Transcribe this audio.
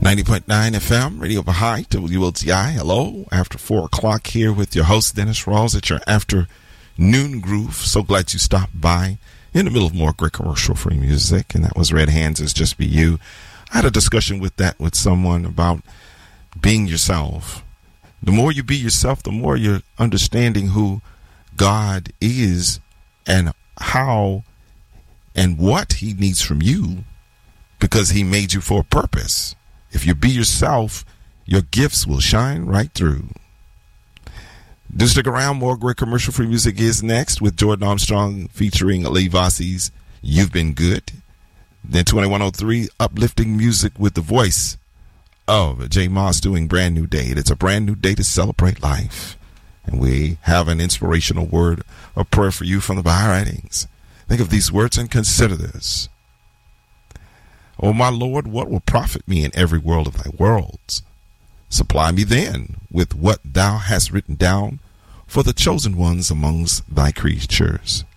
90.9 FM, Radio Baha'i, WLTI. Hello, after 4 o'clock here with your host, Dennis Rawls, at your afternoon groove. So glad you stopped by in the middle of more great commercial-free music, and that was Red Hands Is Just Be You. I had a discussion with someone about being yourself. The more you be yourself, the more you're understanding who God is and how and what he needs from you, because he made you for a purpose. If you be yourself, your gifts will shine right through. Do stick around. More great commercial-free music is next with Jordan Armstrong featuring Ali Vasi's You've Been Good. Then 2103, uplifting music with the voice of J. Moss doing Brand New Day. It's a brand new day to celebrate life. And we have an inspirational word of prayer for you from the Baha'i writings. Think of these words and consider this. O my Lord, what will profit me in every world of thy worlds? Supply me then with what thou hast written down for the chosen ones amongst thy creatures.